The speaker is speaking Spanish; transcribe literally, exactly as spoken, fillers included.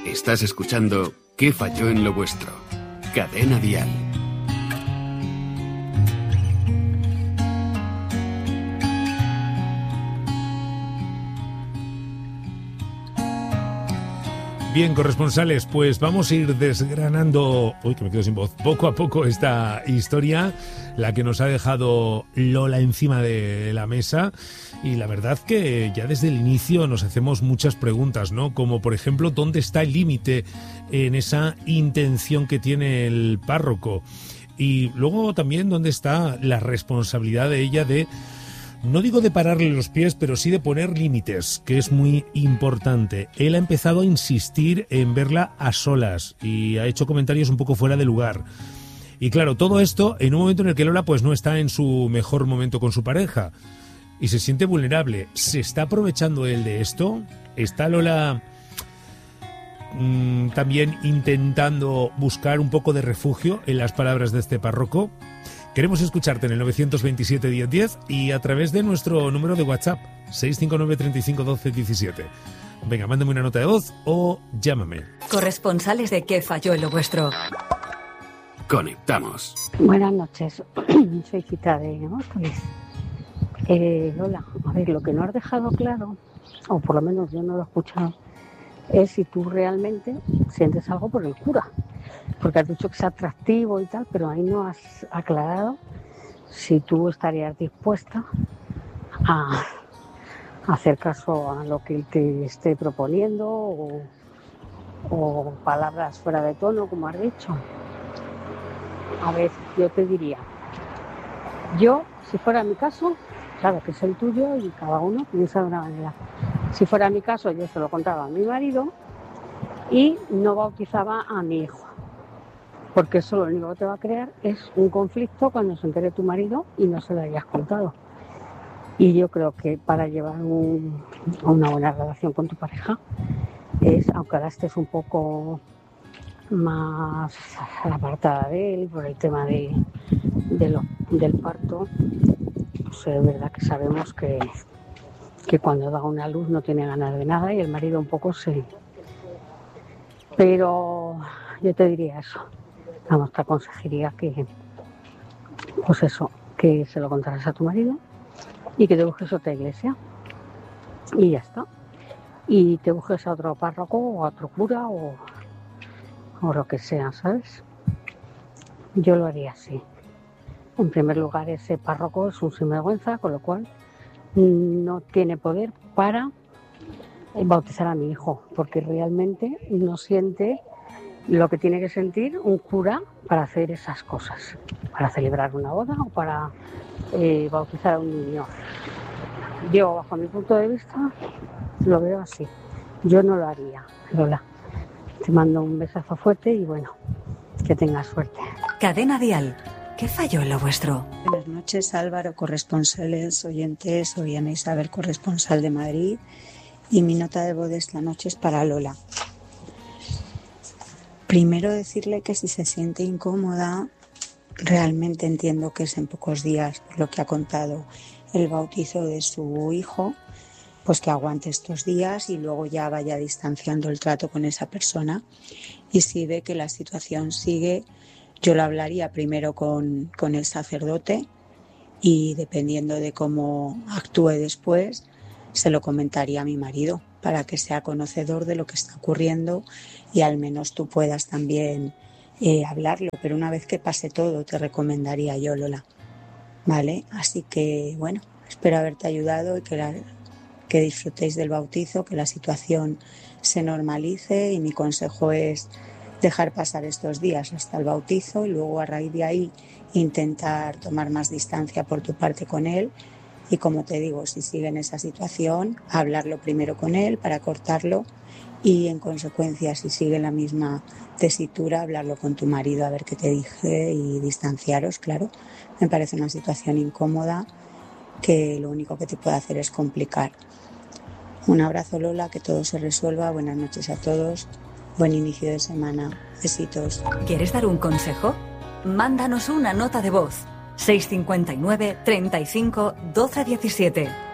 Estás escuchando ¿Qué falló en lo vuestro? Cadena Dial. Bien, corresponsales, pues vamos a ir desgranando, uy, que me quedo sin voz, poco a poco esta historia, la que nos ha dejado Lola encima de la mesa. Y la verdad que ya desde el inicio nos hacemos muchas preguntas, ¿no? Como por ejemplo, ¿dónde está el límite en esa intención que tiene el párroco? Y luego también, ¿dónde está la responsabilidad de ella de, no digo de pararle los pies, pero sí de poner límites, que es muy importante? Él ha empezado a insistir en verla a solas y ha hecho comentarios un poco fuera de lugar. Y claro, todo esto en un momento en el que Lola pues no está en su mejor momento con su pareja y se siente vulnerable. ¿Se está aprovechando él de esto? ¿Está Lola mmm, también intentando buscar un poco de refugio en las palabras de este párroco? Queremos escucharte en el nueve dos siete, diez diez y a través de nuestro número de WhatsApp seis cinco nueve, treinta y cinco, doce, diecisiete. Venga, mándame una nota de voz o llámame. Corresponsales de ¿Qué falló en lo vuestro? Conectamos. Buenas noches, soy Cita de Móstoles. Eh, Lola, a ver, lo que no has dejado claro, o por lo menos yo no lo he escuchado, es si tú realmente sientes algo por el cura. Porque has dicho que es atractivo y tal, pero ahí no has aclarado si tú estarías dispuesta a hacer caso a lo que él te esté proponiendo o, o palabras fuera de tono, como has dicho. A ver, yo te diría, yo, si fuera mi caso, claro que es el tuyo y cada uno piensa de una manera. Si fuera mi caso, yo se lo contaba a mi marido y no bautizaba a mi hijo. Porque eso lo único que te va a crear es un conflicto cuando se entere tu marido y no se lo hayas contado. Y yo creo que para llevar un, una buena relación con tu pareja es, aunque ahora estés un poco más apartada de él por el tema de, de lo, del parto, pues es verdad que sabemos que, que cuando da una luz no tiene ganas de nada y el marido un poco sí. Pero yo te diría eso. Vamos, te aconsejaría que, pues eso, que se lo contaras a tu marido y que te busques otra iglesia y ya está. Y te busques a otro párroco o a otro cura o, o lo que sea, ¿sabes? Yo lo haría así. En primer lugar, ese párroco es un sinvergüenza, con lo cual no tiene poder para bautizar a mi hijo, porque realmente no siente lo que tiene que sentir un cura para hacer esas cosas, para celebrar una boda o para eh, bautizar a un niño. Yo, bajo mi punto de vista, lo veo así. Yo no lo haría, Lola. Te mando un besazo fuerte y bueno, que tengas suerte. Cadena Dial. ¿Qué falló en lo vuestro? Buenas noches, Álvaro, corresponsales, oyentes. Soy Ana Isabel, corresponsal de Madrid. Y mi nota de voz de esta noche es para Lola. Primero decirle que si se siente incómoda, realmente entiendo que es en pocos días, por lo que ha contado, el bautizo de su hijo, pues que aguante estos días y luego ya vaya distanciando el trato con esa persona. Y si ve que la situación sigue, yo lo hablaría primero con, con el sacerdote y dependiendo de cómo actúe después, se lo comentaría a mi marido para que sea conocedor de lo que está ocurriendo y al menos tú puedas también eh, hablarlo. Pero una vez que pase todo, te recomendaría yo, Lola. ¿Vale? Así que, bueno, espero haberte ayudado y que, la, que disfrutéis del bautizo, que la situación se normalice y mi consejo es dejar pasar estos días hasta el bautizo y luego a raíz de ahí intentar tomar más distancia por tu parte con él. Y como te digo, si sigue en esa situación, hablarlo primero con él para cortarlo y en consecuencia, si sigue en la misma tesitura, hablarlo con tu marido a ver qué te dije y distanciaros, claro. Me parece una situación incómoda que lo único que te puede hacer es complicar. Un abrazo, Lola, que todo se resuelva. Buenas noches a todos. Buen inicio de semana. Besitos. ¿Quieres dar un consejo? Mándanos una nota de voz. seis cinco nueve, treinta y cinco, doce diecisiete.